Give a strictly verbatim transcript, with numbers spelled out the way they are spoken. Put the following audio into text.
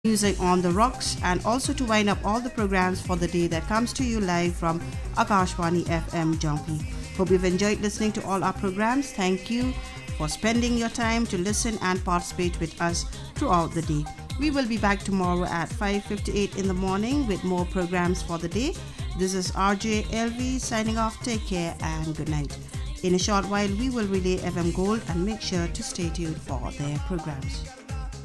music on the rocks, and also to wind up all the programs for the day that comes to you live from Akashvani F M Jampi. Hope you've enjoyed listening to all our programs. Thank you for spending your time to listen and participate with us throughout the day. We will be back tomorrow at five fifty-eight in the morning with more programs for the day. This is R J L V signing off. Take care and good night. In a short while, we will relay F M Gold and make sure to stay tuned for their programs.